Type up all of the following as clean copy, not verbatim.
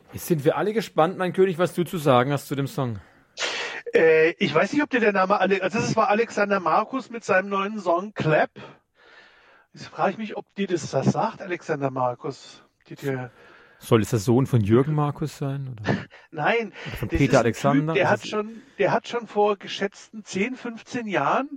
Jetzt sind wir alle gespannt, mein König, was du zu sagen hast zu dem Song. Ich weiß nicht, ob dir der Name, also das war Alexander Markus mit seinem neuen Song Clap. Jetzt frage ich mich, ob dir das was sagt, Alexander Markus. Soll es der Sohn von Jürgen Markus sein? Oder? Nein, Oder von das Peter ist ein Alexander? Typ, der hat schon vor geschätzten 10, 15 Jahren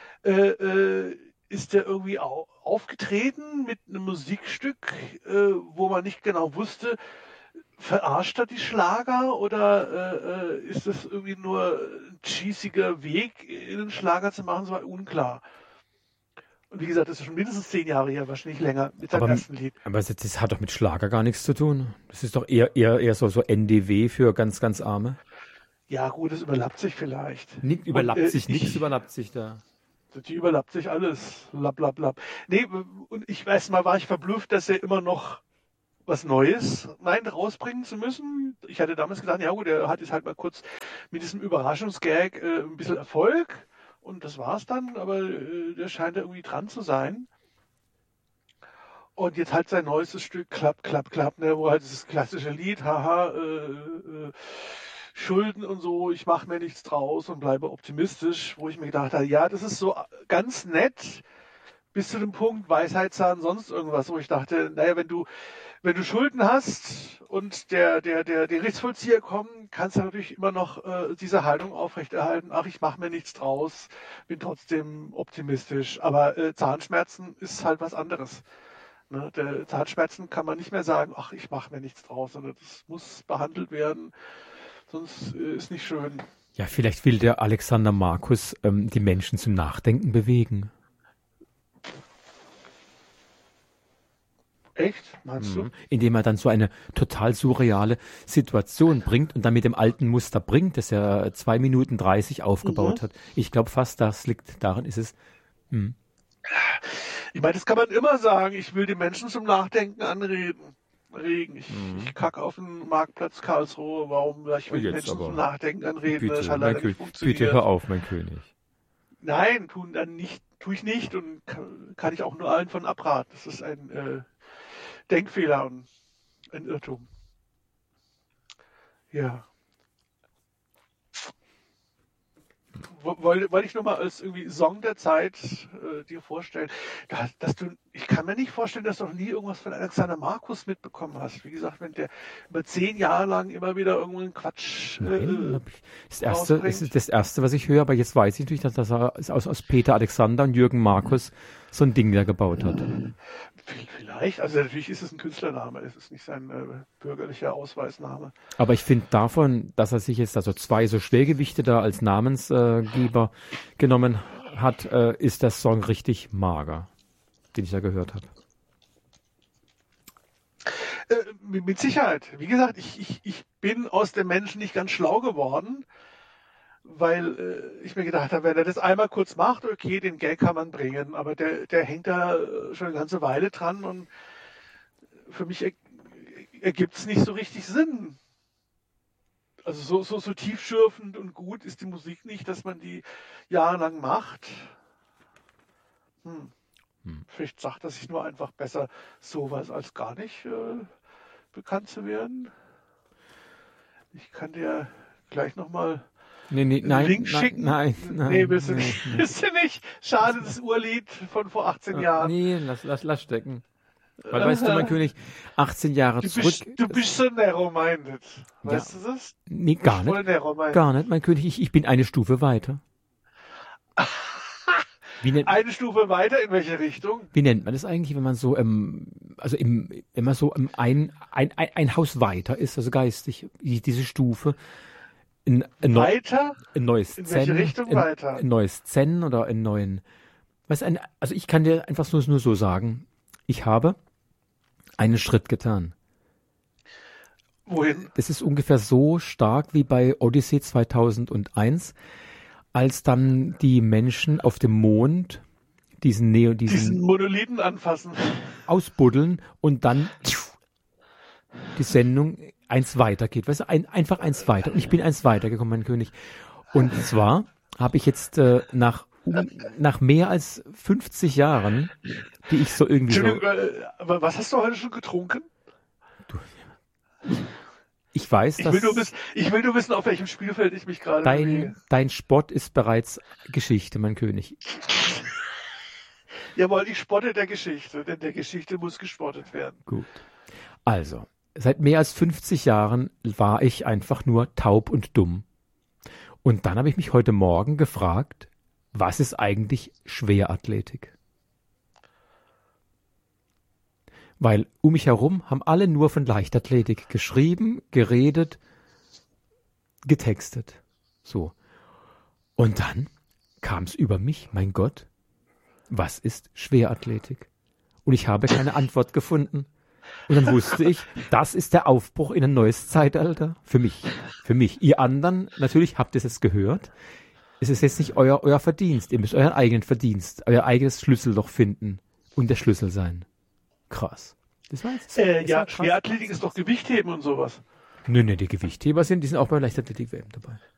ist der irgendwie aufgetreten mit einem Musikstück, wo man nicht genau wusste, verarscht er die Schlager oder ist das irgendwie nur ein cheesiger Weg, in den Schlager zu machen? Das war unklar. Und wie gesagt, das ist schon mindestens 10 Jahre her, wahrscheinlich länger, mit seinem ersten Lied. Aber das hat doch mit Schlager gar nichts zu tun. Das ist doch eher so NDW für ganz, ganz Arme. Ja gut, das überlappt sich vielleicht. Nichts überlappt sich da. Die überlappt sich alles. Lap, lap, lap. Nee, und ich weiß mal, war ich verblüfft, dass er immer noch was Neues meint, rausbringen zu müssen. Ich hatte damals gedacht, ja gut, er hat jetzt halt mal kurz mit diesem Überraschungsgag ein bisschen Erfolg und das war's dann, aber der scheint da irgendwie dran zu sein. Und jetzt halt sein neuestes Stück, Klapp, Klapp, Klapp, ne, wo halt dieses klassische Lied, haha, Schulden und so, ich mache mir nichts draus und bleibe optimistisch, wo ich mir gedacht habe, ja, das ist so ganz nett, bis zu dem Punkt Weisheitszahn, sonst irgendwas, wo ich dachte, naja, wenn du Schulden hast und der Gerichtsvollzieher kommt, kannst du natürlich immer noch diese Haltung aufrechterhalten, ach, ich mache mir nichts draus, bin trotzdem optimistisch, aber Zahnschmerzen ist halt was anderes. Ne? Der Zahnschmerzen kann man nicht mehr sagen, ach, ich mache mir nichts draus, sondern das muss behandelt werden, sonst ist nicht schön. Ja, vielleicht will der Alexander Markus die Menschen zum Nachdenken bewegen. Echt? Meinst du? Indem er dann so eine total surreale Situation bringt und dann mit dem alten Muster bringt, das er 2 Minuten 30 aufgebaut hat. Ich glaube fast, das liegt daran, ist es. Ich meine, das kann man immer sagen. Ich will die Menschen zum Nachdenken anregen. Ich kacke auf den Marktplatz Karlsruhe. Warum? Ich will die Menschen zum Nachdenken anreden. Bitte, das hat leider nicht funktioniert. Bitte hör auf, mein König. Nein, tue ich nicht und kann ich auch nur allen von abraten. Das ist ein Denkfehler und ein Irrtum. Ja. Wollte ich nur mal als irgendwie Song der Zeit dir vorstellen, ich kann mir nicht vorstellen, dass du noch nie irgendwas von Alexander Markus mitbekommen hast. Wie gesagt, wenn der über 10 Jahre lang immer wieder irgendeinen Quatsch das ist das Erste, was ich höre, aber jetzt weiß ich natürlich, dass er aus Peter Alexander und Jürgen Markus so ein Ding da gebaut hat. Vielleicht, also natürlich ist es ein Künstlername, es ist nicht sein bürgerlicher Ausweisname. Aber ich finde davon, dass er sich jetzt also 2 so Schwergewichte da als Namensgeber genommen hat, ist der Song richtig mager, den ich da gehört habe. Mit Sicherheit. Wie gesagt, ich bin aus dem Menschen nicht ganz schlau geworden, weil ich mir gedacht habe, wenn er das einmal kurz macht, okay, den Gag kann man bringen, aber der hängt da schon eine ganze Weile dran und für mich ergibt es nicht so richtig Sinn. Also so tiefschürfend und gut ist die Musik nicht, dass man die jahrelang macht. Vielleicht sagt er sich nur einfach besser, sowas als gar nicht bekannt zu werden. Ich kann dir gleich nochmal einen Link schicken. Nein. Willst du nicht? Schade, das Urlied von vor 18 Jahren. Nee, lass stecken. Weil weißt du, mein König, 18 Jahre zurück. Du bist so narrow-minded. Weißt du das? Nee, gar nicht, mein König. Ich bin eine Stufe weiter. Eine Stufe weiter, in welche Richtung? Wie nennt man das eigentlich, wenn man so, wenn man so ein Haus weiter ist, also geistig, diese Stufe? Weiter? Ein neues in welche Richtung weiter? Ein neues Zen oder einen neuen, also ich kann dir einfach nur so sagen, ich habe einen Schritt getan. Wohin? Das ist ungefähr so stark wie bei Odyssey 2001, als dann die Menschen auf dem Mond diesen Monolithen anfassen, ausbuddeln und dann die Sendung eins weitergeht. Weißt du, einfach eins weiter. Und ich bin eins weitergekommen, mein König. Und zwar habe ich jetzt nach mehr als 50 Jahren, die ich so irgendwie Entschuldigung, aber was hast du heute schon getrunken? Ich weiß, Ich will nur wissen, auf welchem Spielfeld ich mich gerade bewege. Dein Spott ist bereits Geschichte, mein König. Jawohl, ich spotte der Geschichte, denn der Geschichte muss gespottet werden. Gut. Also, seit mehr als 50 Jahren war ich einfach nur taub und dumm. Und dann habe ich mich heute Morgen gefragt, was ist eigentlich Schwerathletik? Weil um mich herum haben alle nur von Leichtathletik geschrieben, geredet, getextet. So. Und dann kam es über mich, mein Gott, was ist Schwerathletik? Und ich habe keine Antwort gefunden. Und dann wusste ich, das ist der Aufbruch in ein neues Zeitalter. Für mich. Für mich. Ihr anderen, natürlich habt ihr es jetzt gehört. Es ist jetzt nicht euer Verdienst. Ihr müsst euren eigenen Verdienst, euer eigenes Schlüsselloch finden und der Schlüssel sein. Krass. Das war jetzt, ja, Schwerathletik ist doch Gewichtheben und sowas. Nö, die Gewichtheber die sind auch bei Leichtathletik-WM dabei.